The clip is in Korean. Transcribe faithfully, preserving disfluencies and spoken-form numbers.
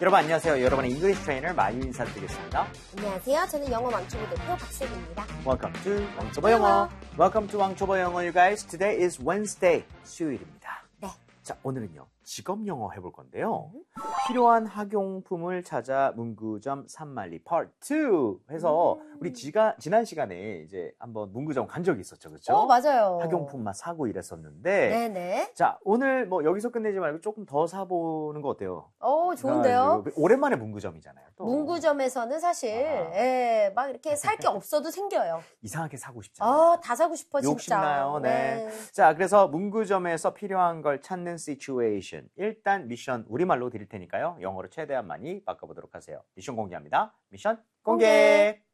여러분 안녕하세요. 여러분의 잉글리시 트레이너 마유 인사드리겠습니다. 안녕하세요. 저는 영어 왕초보 대표 박세빈입니다. Welcome to 왕초보 영어. Welcome to 왕초보 영어, you guys. Today is Wednesday. 수요일입니다. 네. 자, 오늘은요. 직업 영어 해볼 건데요. 음. 필요한 학용품을 찾아 문구점 산말리 파트 투 해서 음. 우리 지가, 지난 시간에 이제 한번 문구점 간 적이 있었죠. 그렇죠? 어, 맞아요. 학용품만 사고 이랬었는데 네네. 자, 오늘 뭐 여기서 끝내지 말고 조금 더 사보는 거 어때요? 어, 좋은데요? 그러니까 오랜만에 문구점이잖아요. 또. 문구점에서는 사실 예, 막 이렇게 살 게 없어도 생겨요. 이상하게 사고 싶잖아요. 어, 다 사고 싶어 진짜. 욕심나요. 네. 네. 자, 그래서 문구점에서 필요한 걸 찾는 situation. 일단 미션 우리말로 드릴 테니까요. 영어로 최대한 많이 바꿔보도록 하세요. 미션 공개합니다. 미션 공개! 공개.